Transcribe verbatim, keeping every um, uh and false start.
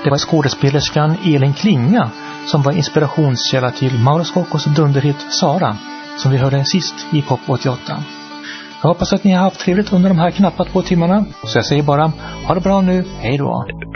det var skådespelerskan Elin Klinga som var inspirationskälla till Mauro Scoccos dunderhit Sara, som vi hörde sist i Pop åttioåtta. Jag hoppas att ni har haft trevligt under de här knappa två timmarna. Så jag säger bara, ha det bra nu, hej då!